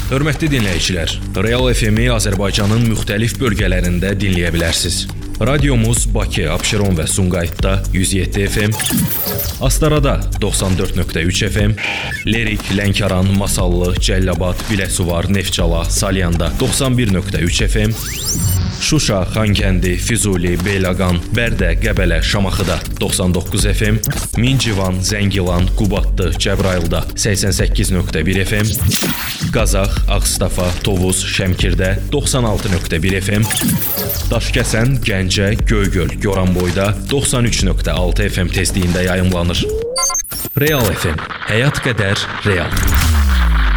Hörmətli dinləyicilər, Real FM-i Azərbaycanın müxtəlif bölgələrində dinləyə bilərsiniz. Radiomuz Bakı, Abşeron və Sumqayıtda 107 FM, Astarada 94.3 FM, Lerik, Lənkəran, Masallı, Cəllabad, Biləsuvar, Neftçala, Salyanda 91.3 FM, Şuşa, Xankəndi, Füzuli, Beyləqan, Bərdə, Qəbələ, Şamaxıda 99 FM, Mincivan, Zəngilan, Qubadlı, Cəbrayılda 88.1 FM, Qazax, Ağstafa, Tovuz, Şəmkirdə 96.1 FM, Daşkəsən, Gəncə, Göygöl, Goranboyda 93.6 FM tezliyində yayımlanır. Real FM, həyat qədər real.